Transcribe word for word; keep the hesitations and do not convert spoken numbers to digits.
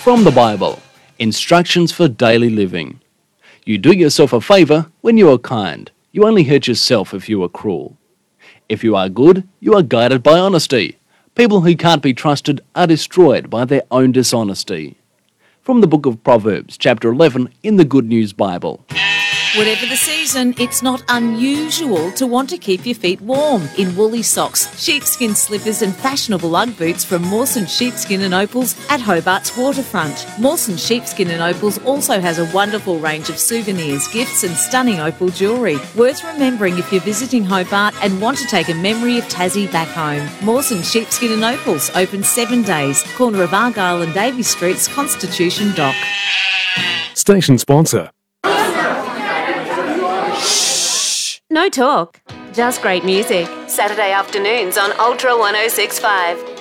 From the Bible, Instructions for Daily Living. You do yourself a favour when you are kind. You only hurt yourself if you are cruel. If you are good, you are guided by honesty. People who can't be trusted are destroyed by their own dishonesty. From the book of Proverbs, chapter eleven, in the Good News Bible. Whatever the season, it's not unusual to want to keep your feet warm in woolly socks, sheepskin slippers and fashionable Ugg boots from Mawson Sheepskin and Opals at Hobart's waterfront. Mawson Sheepskin and Opals also has a wonderful range of souvenirs, gifts and stunning opal jewellery. Worth remembering if you're visiting Hobart and want to take a memory of Tassie back home. Mawson Sheepskin and Opals, open seven days, corner of Argyle and Davies Streets, Constitution Dock. Station sponsor. No talk, just great music. Saturday afternoons on Ultra one oh six point five.